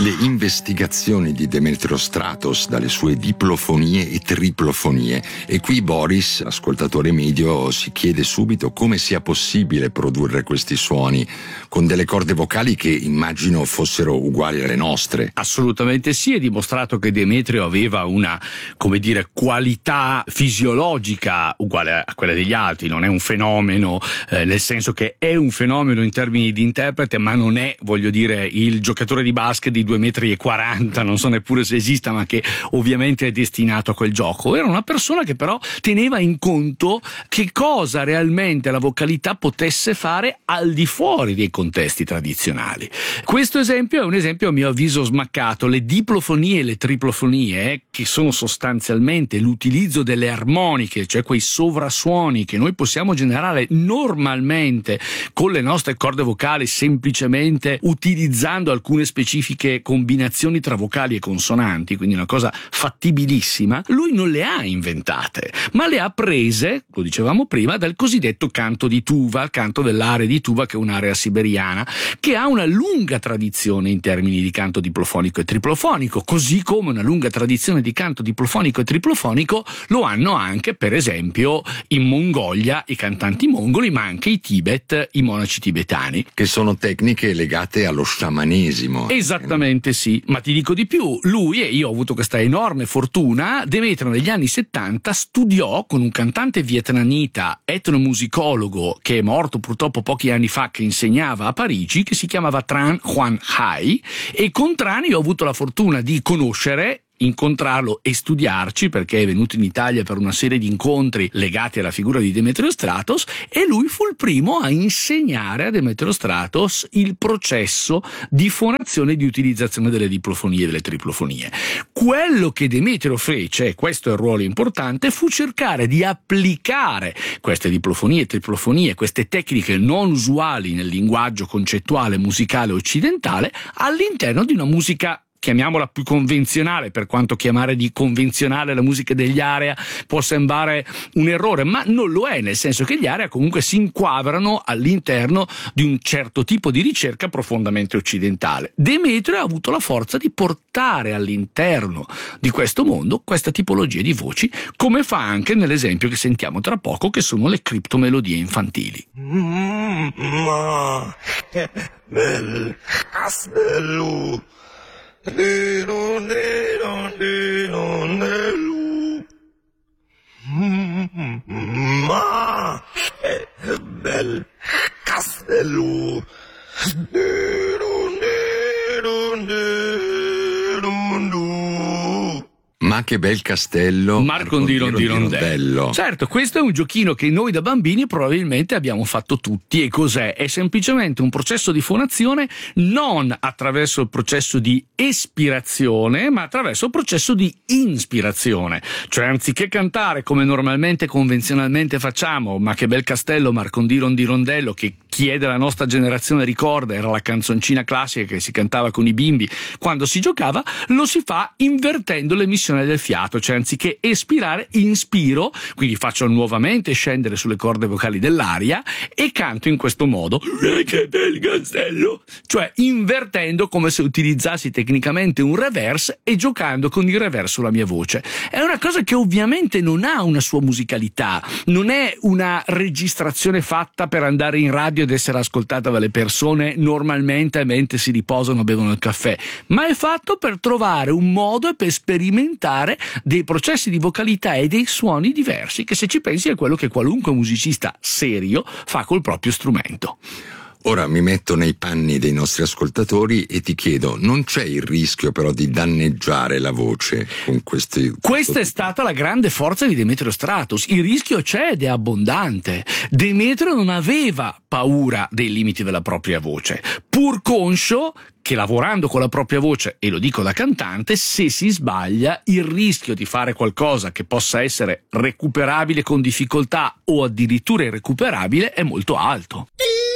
le investigazioni di Demetrio Stratos dalle sue diplofonie e triplofonie. E qui Boris, ascoltatore medio, si chiede subito come sia possibile produrre questi suoni con delle corde vocali che immagino fossero uguali alle nostre. Assolutamente sì, è dimostrato che Demetrio aveva una, come dire, qualità fisiologica uguale a quella degli altri. Non è un fenomeno, nel senso che è un fenomeno in termini di interprete, ma non è, voglio dire, il giocatore di basket di 2,40 m, non so neppure se esista, ma che ovviamente è destinato a quel gioco. Era una persona che però teneva in conto che cosa realmente la vocalità potesse fare al di fuori dei contesti tradizionali. Questo esempio è un esempio a mio avviso smaccato. Le diplofonie e le triplofonie, che sono sostanzialmente l'utilizzo delle armoniche, cioè quei sovrasuoni che noi possiamo generare normalmente con le nostre corde vocali, semplicemente utilizzando alcune specifiche combinazioni tra vocali e consonanti, quindi una cosa fattibilissima, lui non le ha inventate, ma le ha prese, lo dicevamo prima, dal cosiddetto canto di Tuva, il canto dell'area di Tuva, che è un'area siberiana, che ha una lunga tradizione in termini di canto diplofonico e triplofonico, così come una lunga tradizione di canto diplofonico e triplofonico lo hanno anche, per esempio, in Mongolia i cantanti mongoli, ma anche i Tibet, i monaci tibetani. Che sono tecniche legate allo sciamanesimo. Esattamente sì, ma ti dico di più, lui, e io ho avuto questa enorme fortuna, Demetrio negli anni 70 studiò con un cantante vietnamita, etnomusicologo, che è morto purtroppo pochi anni fa, che insegnava a Parigi, che si chiamava Tran Huan Hai, e con Tran io ho avuto la fortuna di conoscere, incontrarlo e studiarci, perché è venuto in Italia per una serie di incontri legati alla figura di Demetrio Stratos, e lui fu il primo a insegnare a Demetrio Stratos il processo di fonazione e di utilizzazione delle diplofonie e delle triplofonie. Quello che Demetrio fece, e questo è il ruolo importante, fu cercare di applicare queste diplofonie e triplofonie, queste tecniche non usuali nel linguaggio concettuale musicale occidentale, all'interno di una musica, chiamiamola più convenzionale, per quanto chiamare di convenzionale la musica degli Area può sembrare un errore, ma non lo è, nel senso che gli Area comunque si inquadrano all'interno di un certo tipo di ricerca profondamente occidentale. Demetrio ha avuto la forza di portare all'interno di questo mondo questa tipologia di voci, come fa anche nell'esempio che sentiamo tra poco, che sono le criptomelodie infantili. Bel castello. Ma bel castello. Ma che bel castello, Marcondirondirondello. Certo, questo è un giochino che noi da bambini probabilmente abbiamo fatto tutti. E cos'è? È semplicemente un processo di fonazione non attraverso il processo di espirazione, ma attraverso il processo di inspirazione. Cioè, anziché cantare come normalmente, convenzionalmente facciamo, ma che bel castello, Marcondirondirondello, che chi è della nostra generazione ricorda, era la canzoncina classica che si cantava con i bimbi quando si giocava, lo si fa invertendo l'emissione del fiato, cioè anziché espirare inspiro, quindi faccio nuovamente scendere sulle corde vocali dell'aria e canto in questo modo, che bel castello, cioè invertendo, come se utilizzassi tecnicamente un reverse e giocando con il reverse sulla mia voce. È una cosa che ovviamente non ha una sua musicalità, non è una registrazione fatta per andare in radio ed essere ascoltata dalle persone normalmente mentre si riposano o bevono il caffè, ma è fatto per trovare un modo e per sperimentare dei processi di vocalità e dei suoni diversi, che se ci pensi è quello che qualunque musicista serio fa col proprio strumento. Ora mi metto nei panni dei nostri ascoltatori e ti chiedo, non c'è il rischio però di danneggiare la voce con questi... Questa è stata la grande forza di Demetrio Stratos. Il rischio c'è ed è abbondante. Demetrio non aveva paura dei limiti della propria voce, pur conscio che lavorando con la propria voce, e lo dico da cantante, se si sbaglia il rischio di fare qualcosa che possa essere recuperabile con difficoltà o addirittura irrecuperabile è molto alto.